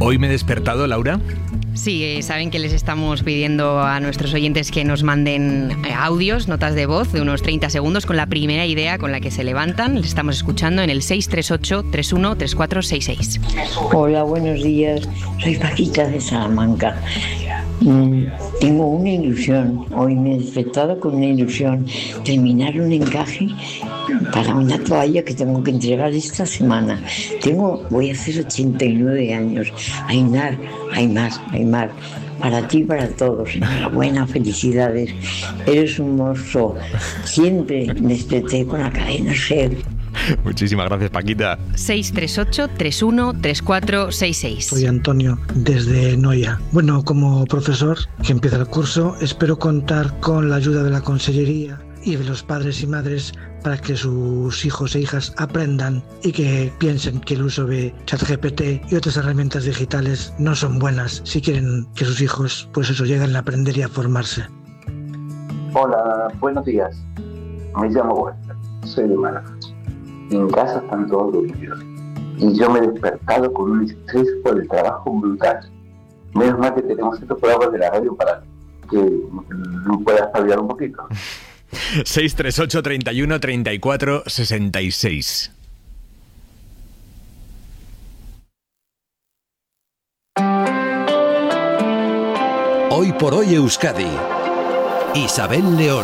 Hoy me he despertado, Laura. Sí, saben que les estamos pidiendo a nuestros oyentes que nos manden audios, notas de voz de unos 30 segundos con la primera idea con la que se levantan. Les estamos escuchando en el 638-313466. Hola, buenos días. Soy Paquita de Salamanca. Tengo una ilusión. Hoy me he despertado con una ilusión. Terminar un encaje para una toalla que tengo que entregar esta semana. Voy a hacer 89 años. Aymar, para ti y para todos. Enhorabuena, felicidades. Eres un monstruo. Siempre desperté con la cadena SER. Muchísimas gracias, Paquita. 638-313466. Soy Antonio, desde Noia. Bueno, como profesor que empieza el curso, espero contar con la ayuda de la Consellería y de los padres y madres para que sus hijos e hijas aprendan y que piensen que el uso de ChatGPT y otras herramientas digitales no son buenas si quieren que sus hijos, lleguen a aprender y a formarse. Hola, buenos días. Me llamo Walter, soy de Málaga. En casa están todos dormidos y yo me he despertado con un estrés por el trabajo brutal. Menos mal que tenemos estos programas de la radio para que pueda espabilar un poquito. 638-31-34-66. Hoy por hoy Euskadi. Isabel León.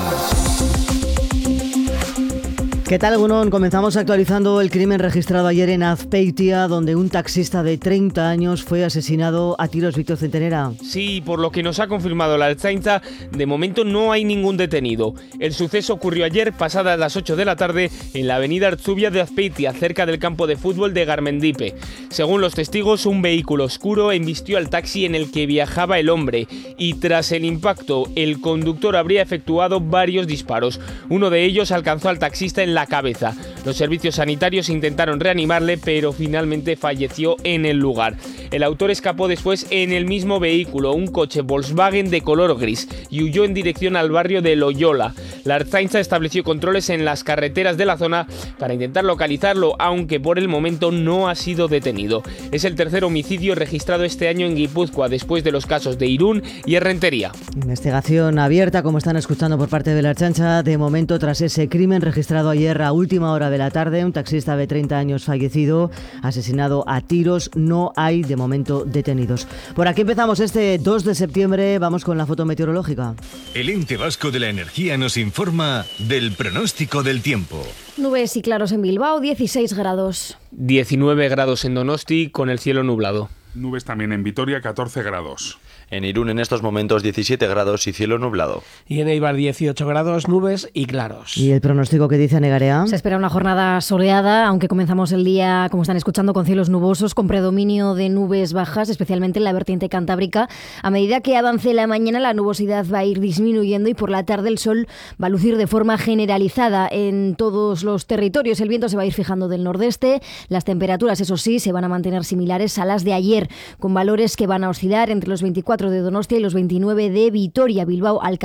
¿Qué tal, Gunón? Comenzamos actualizando el crimen registrado ayer en Azpeitia, donde un taxista de 30 años fue asesinado a tiros. Víctor Centenera. Sí, por lo que nos ha confirmado la Ertzaintza, de momento no hay ningún detenido. El suceso ocurrió ayer, pasadas las 8 de la tarde, en la avenida Artzubia de Azpeitia, cerca del campo de fútbol de Garmendipe. Según los testigos, un vehículo oscuro embistió al taxi en el que viajaba el hombre y tras el impacto, el conductor habría efectuado varios disparos. Uno de ellos alcanzó al taxista en la cabeza. Los servicios sanitarios intentaron reanimarle, pero finalmente falleció en el lugar. El autor escapó después en el mismo vehículo, un coche Volkswagen de color gris, y huyó en dirección al barrio de Loyola. La Ertzaintza estableció controles en las carreteras de la zona para intentar localizarlo, aunque por el momento no ha sido detenido. Es el tercer homicidio registrado este año en Guipúzcoa, después de los casos de Irún y Errentería. Investigación abierta, como están escuchando, por parte de la Ertzaintza. De momento, tras ese crimen registrado ayer a última hora de la tarde, un taxista de 30 años fallecido, asesinado a tiros, no hay de momento detenidos. Por aquí empezamos este 2 de septiembre, vamos con la foto meteorológica. El Ente Vasco de la Energía nos informa del pronóstico del tiempo. Nubes y claros en Bilbao, 16 grados. 19 grados en Donosti, con el cielo nublado. Nubes también en Vitoria, 14 grados. En Irún en estos momentos 17 grados y cielo nublado. Y en Eibar 18 grados, nubes y claros. ¿Y el pronóstico que dice Negarea? Se espera una jornada soleada, aunque comenzamos el día, como están escuchando, con cielos nubosos, con predominio de nubes bajas, especialmente en la vertiente cantábrica. A medida que avance la mañana, la nubosidad va a ir disminuyendo y por la tarde el sol va a lucir de forma generalizada en todos los territorios. El viento se va a ir fijando del nordeste. Las temperaturas, eso sí, se van a mantener similares a las de ayer, con valores que van a oscilar entre los 24 de Donostia y los 29 de Vitoria. Bilbao